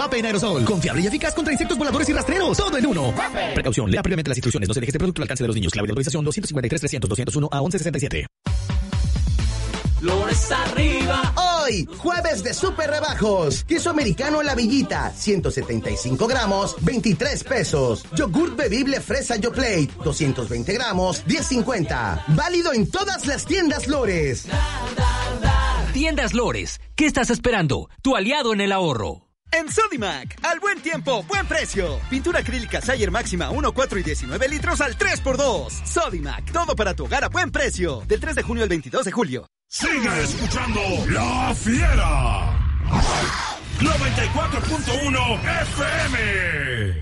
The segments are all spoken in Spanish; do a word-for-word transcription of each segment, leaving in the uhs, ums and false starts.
Vape en aerosol. Confiable y eficaz contra insectos voladores y rastreros. Todo en uno. Vape. Precaución. Lea previamente las instrucciones. No se deje este producto al alcance de los niños. Clave de autorización doscientos cincuenta y tres trescientos doscientos uno a once sesenta y siete. Flores arriba. Hoy, jueves de super rebajos. Queso americano La Villita, ciento setenta y cinco gramos, veintitrés pesos. Yogurt bebible fresa Yoplait, doscientos veinte gramos, diez cincuenta. Válido en todas las tiendas Lores. Tiendas Lores, ¿qué estás esperando? Tu aliado en el ahorro. En Sodimac, al buen tiempo, buen precio. Pintura acrílica Sayer Máxima uno, cuatro y diecinueve litros al tres por dos. Sodimac, todo para tu hogar a buen precio. Del tres de junio al veintidós de julio. Sigue escuchando La Fiera. noventa y cuatro punto uno F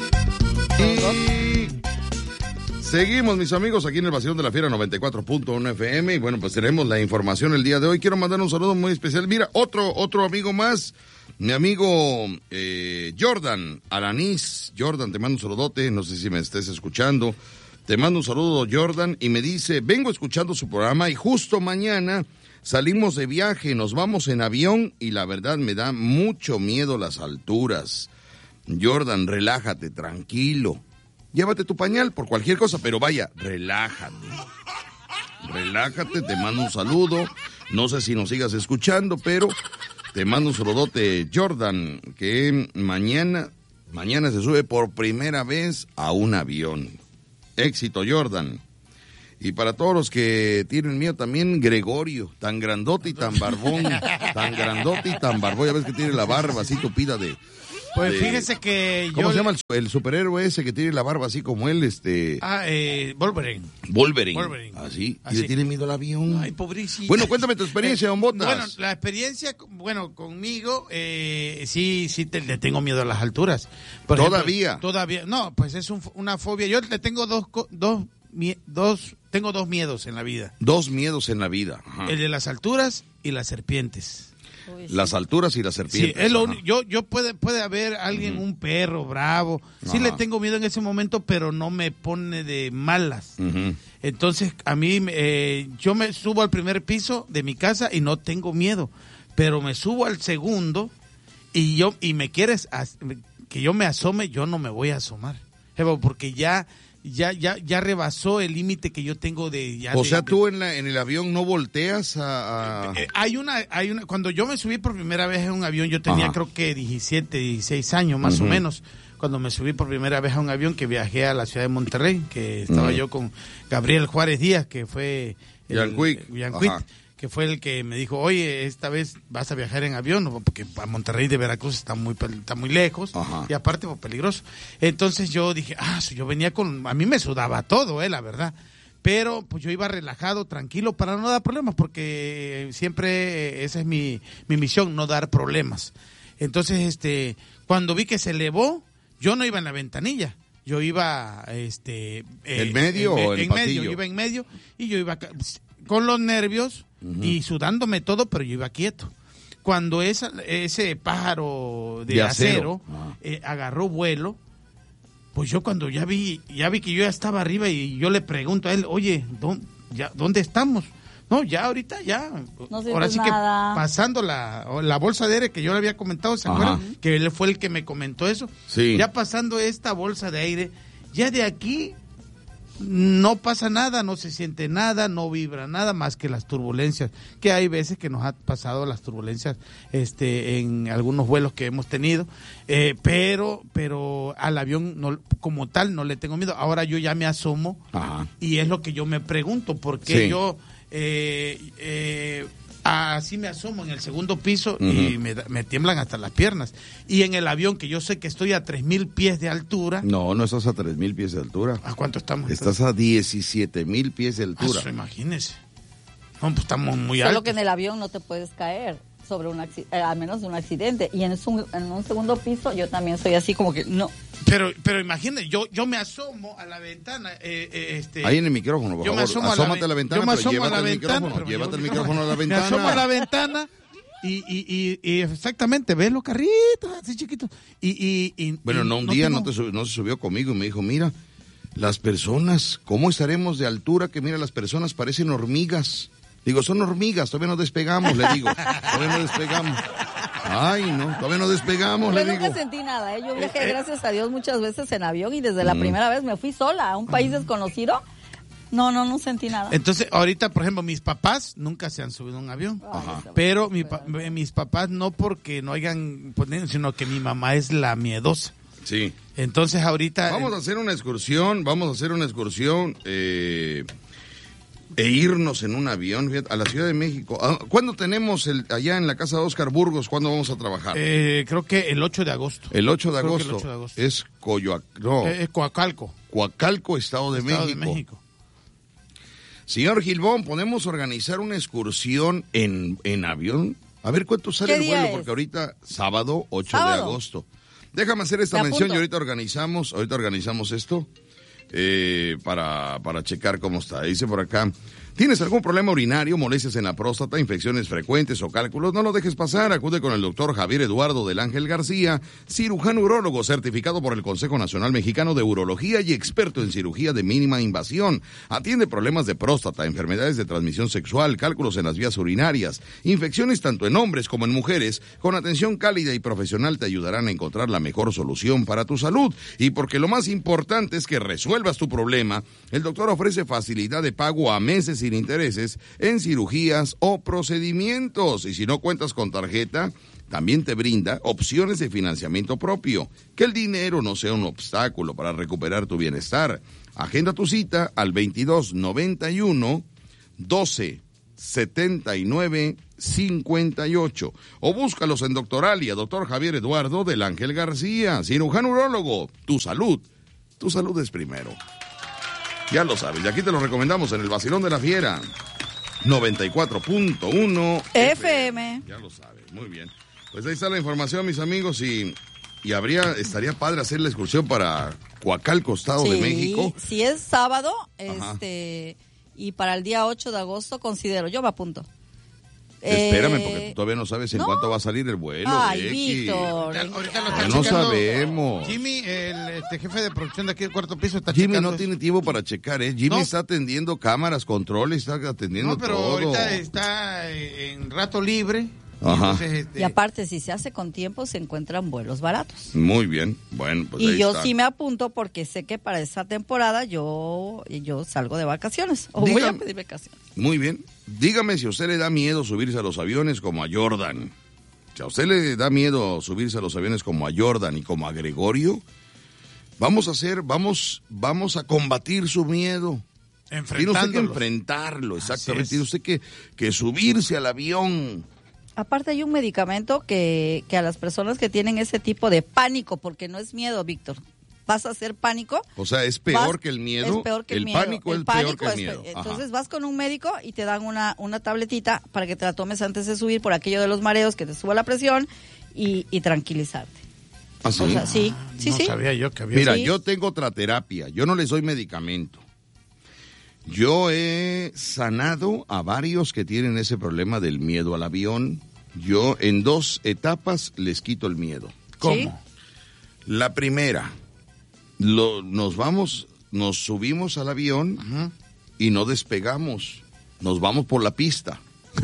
M. Y seguimos, mis amigos, aquí en el Vacilón de la Fiera noventa y cuatro punto uno F M. Y bueno, pues tenemos la información el día de hoy. Quiero mandar un saludo muy especial. Mira, otro, otro amigo más. Mi amigo eh, Jordan Alanís. Jordan, te mando un saludote. No sé si me estés escuchando. Te mando un saludo, Jordan, y me dice, vengo escuchando su programa y justo mañana salimos de viaje, nos vamos en avión y la verdad me da mucho miedo las alturas. Jordan, relájate, tranquilo. Llévate tu pañal por cualquier cosa, pero vaya, relájate. Relájate, te mando un saludo. No sé si nos sigas escuchando, pero te mando un saludote, Jordan, que mañana, mañana se sube por primera vez a un avión. Éxito, Jordan. Y para todos los que tienen miedo también, Gregorio, tan grandote y tan barbón, tan grandote y tan barbón, ya ves que tiene la barba así tupida de... Pues de, fíjese que ¿cómo yo... se llama el, el superhéroe ese que tiene la barba así como él, este... Ah, eh, Wolverine. Wolverine. Wolverine. Así, así. y le tiene miedo al avión. Ay, pobrecito. Bueno, cuéntame tu experiencia, don Botas. Bueno, la experiencia, bueno, conmigo, eh, sí, sí te, le tengo miedo a las alturas. Por ¿Todavía? Ejemplo, todavía. No, pues es un, una fobia. Yo le tengo dos, dos, dos, tengo dos miedos en la vida. Dos miedos en la vida. Ajá. El de las alturas y las serpientes. Las alturas y las serpientes. Sí, es lo, yo, yo puede, puede haber alguien, uh-huh. un perro bravo. Sí, ajá, le tengo miedo en ese momento, pero no me pone de malas. Uh-huh. Entonces, a mí, eh, yo me subo al primer piso de mi casa y no tengo miedo, pero me subo al segundo y yo y me quieres as, que yo me asome, yo no me voy a asomar, porque ya ya ya ya rebasó el límite que yo tengo de ya o de, sea de, tú en la en el avión no volteas a, a... Eh, hay una hay una cuando yo me subí por primera vez en un avión, yo tenía, ajá, creo que diecisiete, dieciséis años más, uh-huh, o menos, cuando me subí por primera vez a un avión que viajé a la ciudad de Monterrey, que estaba, uh-huh, yo con Gabriel Juárez Díaz, que fue el, Yanquic, Yanquic, que fue el que me dijo, oye, esta vez vas a viajar en avión, porque a Monterrey de Veracruz está muy está muy lejos, ajá, y aparte pues, peligroso. Entonces yo dije, ah, yo venía con, a mí me sudaba todo, eh, la verdad, pero pues yo iba relajado, tranquilo, para no dar problemas, porque siempre esa es mi, mi misión, no dar problemas. Entonces, este, cuando vi que se elevó, yo no iba en la ventanilla. Yo iba, este... ¿En eh, medio en, o en, en medio? Yo iba en medio y yo iba con los nervios, uh-huh, y sudándome todo, pero yo iba quieto. Cuando esa, ese pájaro de, de acero, acero uh-huh, eh, agarró vuelo, pues yo cuando ya vi ya vi que yo ya estaba arriba y yo le pregunto a él, oye, ¿dónde, ya, ¿dónde estamos? No, ya ahorita ya, no ahora sí nada. Que pasando la, la bolsa de aire que yo le había comentado, ¿se acuerdan? Que él fue el que me comentó eso. Sí. Ya pasando esta bolsa de aire, ya de aquí no pasa nada, no se siente nada, no vibra nada más que las turbulencias, que hay veces que nos ha pasado las turbulencias este en algunos vuelos que hemos tenido, eh, pero pero al avión no, como tal no le tengo miedo. Ahora yo ya me asomo, ajá, y es lo que yo me pregunto, ¿por qué, sí, yo eh, eh, así me asomo en el segundo piso, uh-huh, y me, me tiemblan hasta las piernas? Y en el avión, que yo sé que estoy a tres mil pies de altura. No, no estás a tres mil pies de altura. ¿A cuánto estamos? Estás a diecisiete mil pies de altura. Eso, imagínese. No, pues estamos muy altos. altos. Solo que en el avión no te puedes caer sobre un eh, al menos de un accidente. Y en un, en un segundo piso yo también soy así como que no. Pero pero imagínate, yo yo me asomo a la ventana. Eh, eh, este, Ahí en el micrófono, por yo favor. Me asomo Asómate a la, a la ventana, yo me asomo pero a la llévate el ventana, micrófono. Llévate yo, el micrófono a la ventana. Me asomo a la ventana. Y, y, y, y exactamente, ves los carritos así chiquitos. Y, y, y, bueno, no, un no día tengo... no, te subió, no se subió conmigo y me dijo, mira, las personas, ¿cómo estaremos de altura? Que mira, las personas parecen hormigas. Digo, son hormigas, todavía no despegamos, le digo, todavía no despegamos. Ay, no, todavía no despegamos, Yo le nunca digo. sentí nada, ¿eh? Yo viajé, gracias a Dios, muchas veces en avión y desde la Mm. primera vez me fui sola a un país desconocido. No, no, no sentí nada. Entonces, ahorita, por ejemplo, mis papás nunca se han subido a un avión. Ajá. Pero mi pa- mis papás no porque no hayan podido, sino que mi mamá es la miedosa. Sí. Entonces, ahorita... Vamos a hacer una excursión, vamos a hacer una excursión eh, e irnos en un avión, fíjate, a la Ciudad de México. Ah, ¿Cuándo tenemos el, allá en la casa de Oscar Burgos, cuándo vamos a trabajar? Eh, creo que el ocho de agosto. el ocho de creo que el agosto. ocho de agosto. Es Coyoac, no, Eh, eh, Coacalco. Coacalco, Estado de Estado México. de México. Señor Gilbón, ¿podemos organizar una excursión en, en avión? A ver cuánto sale ¿Qué el día vuelo, es? porque ahorita sábado ocho de ¿Sábado? agosto. Déjame hacer esta Me mención apunto. y ahorita organizamos, ahorita organizamos esto eh, para, para checar cómo está. Dice por acá, ¿tienes algún problema urinario, molestias en la próstata, infecciones frecuentes o cálculos? No lo dejes pasar, acude con el doctor Javier Eduardo del Ángel García, cirujano urólogo certificado por el Consejo Nacional Mexicano de Urología y experto en cirugía de mínima invasión. Atiende problemas de próstata, enfermedades de transmisión sexual, cálculos en las vías urinarias, infecciones tanto en hombres como en mujeres. Con atención cálida y profesional te ayudarán a encontrar la mejor solución para tu salud. Y porque lo más importante es que resuelvas tu problema, el doctor ofrece facilidad de pago a meses sin intereses en cirugías o procedimientos. Y si no cuentas con tarjeta, también te brinda opciones de financiamiento propio. Que el dinero no sea un obstáculo para recuperar tu bienestar. Agenda tu cita al veintidós noventa y uno doce setenta y nueve cincuenta y ocho o búscalos en Doctoralia, doctor Javier Eduardo del Ángel García, cirujano urólogo. Tu salud, tu salud es primero. Ya lo sabes, y aquí te lo recomendamos en el Vacilón de la Fiera, noventa y cuatro punto uno F M. Ya lo sabes, muy bien. Pues ahí está la información, mis amigos, y, y habría, estaría padre hacer la excursión para Coacalco, Estado de México. Si es sábado, Ajá. este, y para el día ocho de agosto considero, yo me apunto. Espérame, Eh, porque todavía no sabes en no. cuánto va a salir el vuelo. Ay, Becky. Víctor. Ahorita, ahorita lo Ya está no checando. sabemos. Jimmy, el este, jefe de producción de aquí del cuarto piso, está Jimmy checando. no tiene tiempo para checar, ¿eh? Jimmy No. está atendiendo cámaras, controles, está atendiendo No, pero todo. ahorita está en rato libre. Ajá. Entonces, este, Y aparte, si se hace con tiempo, se encuentran vuelos baratos. Muy bien, bueno, pues y ahí yo está. sí me apunto porque sé que para esa temporada yo, yo salgo de vacaciones. O voy a Dígame. pedir vacaciones. Muy bien. Dígame si a usted le da miedo subirse a los aviones como a Jordan. Si a usted le da miedo subirse a los aviones como a Jordan y como a Gregorio, vamos a hacer, vamos, vamos a combatir su miedo. Tiene usted que enfrentándolos. enfrentarlo, exactamente. es. Tiene usted que, que subirse al avión. Aparte hay un medicamento que, que a las personas que tienen ese tipo de pánico, porque no es miedo, Víctor, vas a hacer pánico. O sea, es peor vas- que el miedo. Es peor que el, el miedo. pánico El es peor pánico que el es miedo. pe- Ajá. Entonces vas con un médico y te dan una, una tabletita para que te la tomes antes de subir por aquello de los mareos, que te suba la presión y, y tranquilizarte. ¿Ah, sí? O sea, sí, sí, no sí. sabía yo que había. Mira, Sí. yo tengo otra terapia. Yo no les doy medicamento. Yo he sanado a varios que tienen ese problema del miedo al avión. Yo en dos etapas les quito el miedo. ¿Cómo? Sí. La primera, lo, nos vamos, nos subimos al avión Ajá. y no despegamos. Nos vamos por la pista.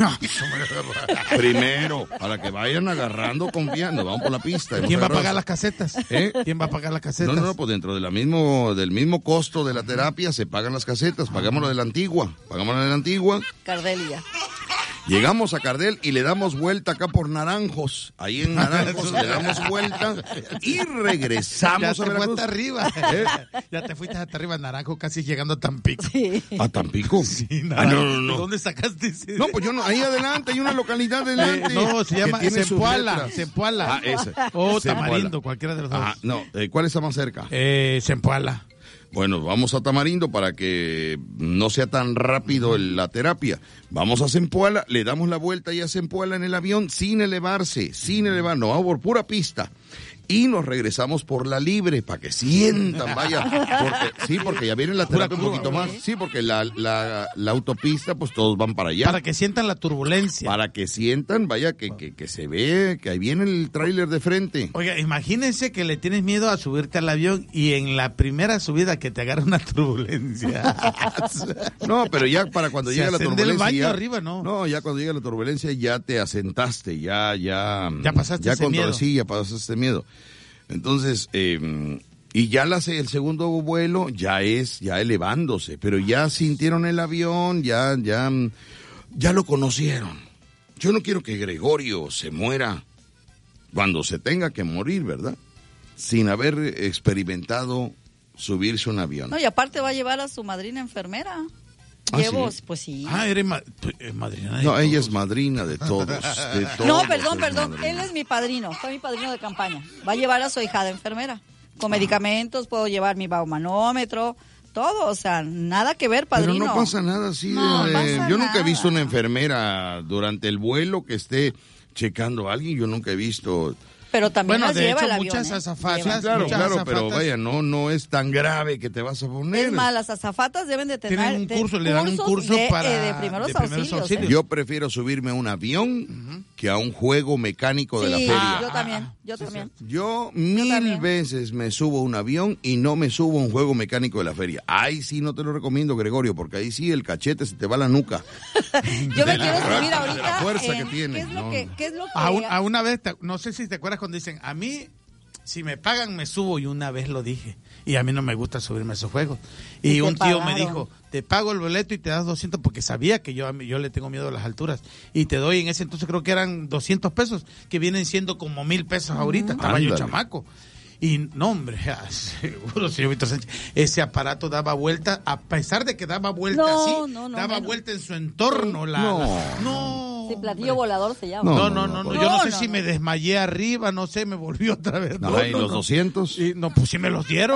Primero, para que vayan agarrando confianza, nos vamos por la pista. ¿Quién va a Hemos pagar las agarrado- casetas? ¿Eh? ¿Quién va a pagar las casetas? No, no, no, pues dentro de la mismo, del mismo costo de la terapia se pagan las casetas, pagamos la de la antigua, pagamos la de la antigua, Cardelia. llegamos a Cardel y le damos vuelta acá por Naranjos, ahí en Naranjos le damos vuelta y Ya regresamos te a fuiste Veracruz. hasta arriba. ¿Eh? Ya te fuiste hasta arriba, Naranjo, casi llegando a Tampico. Sí. ¿A Tampico? Sí, Ah, Naranjo. no, no, no. ¿De dónde sacaste ese? No, pues yo no, ahí adelante hay una localidad Eh, adelante. no, se que llama tiene sus Zempoala. letras. Zempoala. Ah, ese. O Zempoala. Tamarindo, cualquiera de los dos. Ah, no, eh, ¿cuál está más cerca? Eh, Zempoala. Bueno, vamos a Tamarindo para que no sea tan rápido el- la terapia. Vamos a Zempoala, le damos la vuelta y a Zempoala en el avión sin elevarse, sin elevar, no vamos por pura pista. y nos regresamos por la libre para que sientan, vaya, porque, sí, porque ya viene la terapia un poquito más, sí, porque la, la, la autopista, pues todos van para allá. Para que sientan la turbulencia. Para que sientan, vaya, que, que, que se ve, que ahí viene el tráiler de frente. Oiga, imagínense que le tienes miedo a subirte al avión y en la primera subida que te agarra una turbulencia. No, pero ya para cuando Se llega la hacen del turbulencia. baño ya, arriba, ¿no? No, ya cuando llega la turbulencia ya te asentaste, ya, ya. Ya pasaste ya ese miedo. Sí, ya pasaste ese miedo. Entonces, eh, y ya la, el segundo vuelo ya es, ya elevándose, pero ya sintieron el avión, ya, ya, ya lo conocieron. Yo no quiero que Gregorio se muera cuando se tenga que morir, ¿verdad? Sin haber experimentado subirse a un avión. No, y aparte va a llevar a su madrina enfermera. ¿Ah, Llevo, sí? Pues sí. Ah, eres ma eh, madrina de No, todos. ella es madrina de todos, de todos. No, perdón, es perdón. madrina. Él es mi padrino. Fue mi padrino de campaña. Va a llevar a su hijada enfermera. Con medicamentos, puedo llevar mi baumanómetro, todo. O sea, nada que ver, padrino. Pero no pasa nada así. No de- pasa yo nunca he visto nada. una enfermera durante el vuelo que esté checando a alguien. Yo nunca he visto. Pero también Bueno, las de lleva hecho, el avión, muchas ¿eh? azafatas, Lleva. Claro, muchas claro, pero azafatas. vaya, no, no es tan grave que te vas a poner. Es más, las azafatas deben de tener Tienen un de- curso, le dan un cursos curso de, para- eh, de primeros, de primeros auxilios. auxilios. Yo prefiero subirme a un avión que a un juego mecánico de la Sí, feria. yo también, yo también. Yo mil también. veces me subo a un avión y no me subo a un juego mecánico de la feria. Ahí sí no te lo recomiendo, Gregorio, porque ahí sí el cachete se te va a la nuca. Yo me De la quiero subir fuerza, de la ahorita fuerza en- que tiene, ¿Qué es lo no, que, no. qué es lo que A, un- a una vez, te- no sé si te acuerdas cuando dicen, a mí, si me pagan, me subo, y una vez lo dije. Y a mí no me gusta subirme a esos juegos. Y, Y te un tío me pagaron. dijo, te pago el boleto y te das doscientos, porque sabía que yo, a mí- yo le tengo miedo a las alturas. Y te doy, en ese entonces creo que eran doscientos pesos, que vienen siendo como mil pesos ahorita. Estaba yo Ándale. chamaco. Y no, hombre, seguro, señor Víctor Sánchez, ese aparato daba vuelta, a pesar de que daba vuelta No, así, no, no, daba menos. vuelta en su entorno. La, No. la- no. Sí, platillo hombre. volador se llama. No, no, no, no, yo no, No, sé no, si no. me desmayé arriba, no sé, me volvió otra vez. No, No, ¿y no, los no. doscientos? Y, no, pues sí me los dieron.